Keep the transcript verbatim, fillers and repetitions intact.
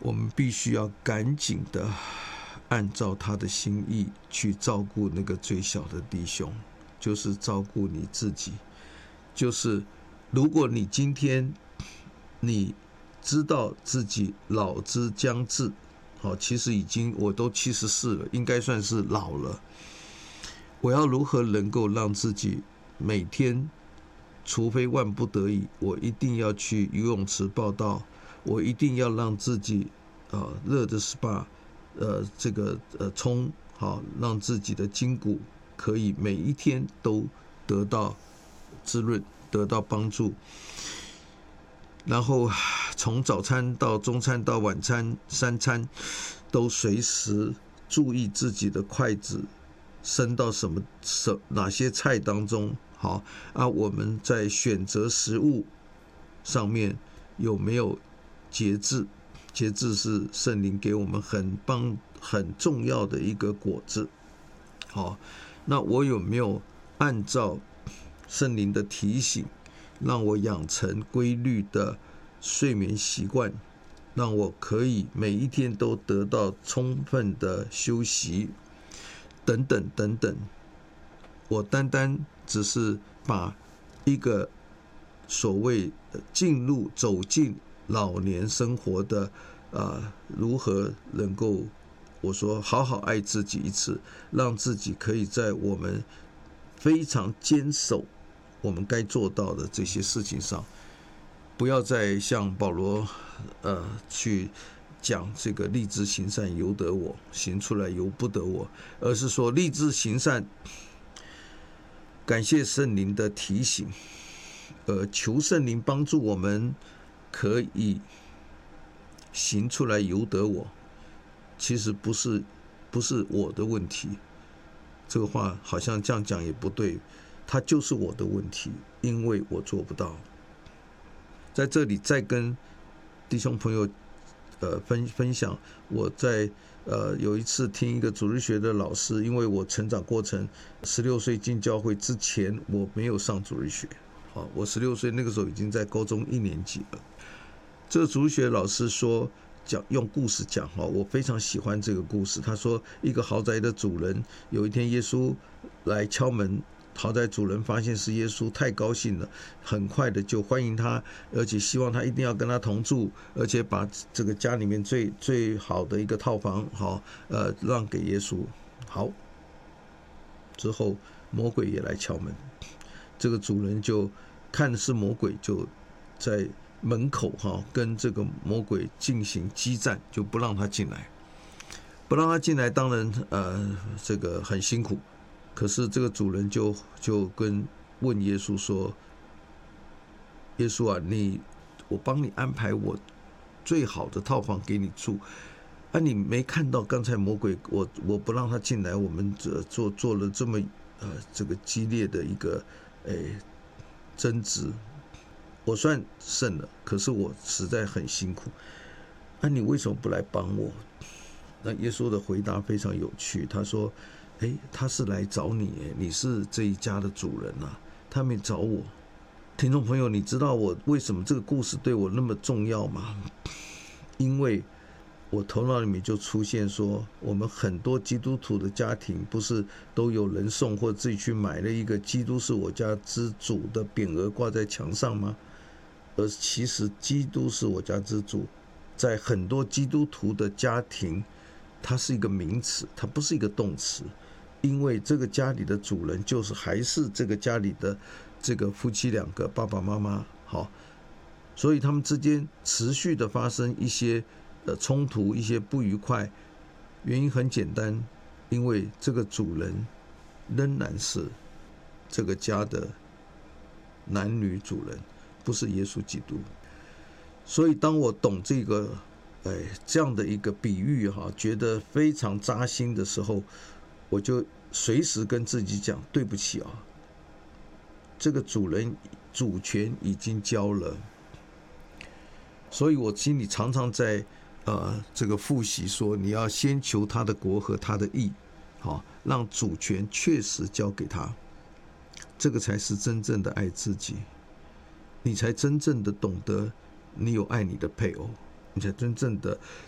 我们必须要赶紧的按照他的心意去照顾那个最小的弟兄，就是照顾你自己。就是如果你今天你知道自己老之将至，好，其实已经我都七十四了，应该算是老了。我要如何能够让自己每天，除非万不得已，我一定要去游泳池报到，我一定要让自己呃热的 S P A， 呃这个呃冲好，让自己的筋骨可以每一天都得到滋润，得到帮助。然后从早餐到中餐到晚餐三餐，都随时注意自己的筷子伸到什么什哪些菜当中。好啊，我们在选择食物上面有没有节制？节制是圣灵给我们很棒很重要的一个果子。好，那我有没有按照圣灵的提醒，让我养成规律的睡眠习惯，让我可以每一天都得到充分的休息，等等等等。我单单只是把一个所谓进入走进老年生活的呃，如何能够我说好好爱自己一次，让自己可以在我们非常坚守我们该做到的这些事情上，不要再像保罗呃去讲这个立志行善由得我，行出来由不得我，而是说立志行善，感谢圣灵的提醒，呃，求圣灵帮助我们可以行出来由得我。其实不是不是我的问题，这个话好像这样讲也不对，它就是我的问题，因为我做不到。在这里再跟弟兄朋友呃分分享，我在呃有一次听一个主日学的老师，因为我成长过程十六岁进教会之前我没有上主日学，好，我十六岁那个时候已经在高中一年级了。这个主日学老师说，讲用故事讲，我非常喜欢这个故事。他说，一个豪宅的主人，有一天耶稣来敲门，豪宅主人发现是耶稣，太高兴了，很快的就欢迎他，而且希望他一定要跟他同住，而且把这个家里面最最好的一个套房，好，呃，让给耶稣。好，之后魔鬼也来敲门，这个主人就看是魔鬼，就在门口哈跟这个魔鬼进行激战，就不让他进来，不让他进来，当然呃这个很辛苦。可是这个主人就就跟问耶稣说：“耶稣啊，你我帮你安排我最好的套房给你住，啊，你没看到刚才魔鬼我我不让他进来，我们做做了这么呃这个激烈的一个诶争执。”我算胜了，可是我实在很辛苦，那、啊、你为什么不来帮我？那耶稣的回答非常有趣，他说：“哎，他是来找你，你是这一家的主人啊，他没找我。”听众朋友，你知道我为什么这个故事对我那么重要吗？因为我头脑里面就出现说，我们很多基督徒的家庭不是都有人送或自己去买了一个基督是我家之主的匾额挂在墙上吗？而其实基督是我家之主，在很多基督徒的家庭，它是一个名词，它不是一个动词，因为这个家里的主人就是还是这个家里的这个夫妻两个，爸爸妈妈，好，所以他们之间持续的发生一些呃冲突，一些不愉快，原因很简单，因为这个主人仍然是这个家的男女主人，不是耶稣基督。所以当我懂这个哎这样的一个比喻哈，觉得非常扎心的时候，我就随时跟自己讲，对不起啊，这个主人主权已经交了。所以我心里常常在呃这个复习说，你要先求他的国和他的义，好，让主权确实交给他，这个才是真正的爱自己，你才真正的懂得你有爱你的配偶，你才真正的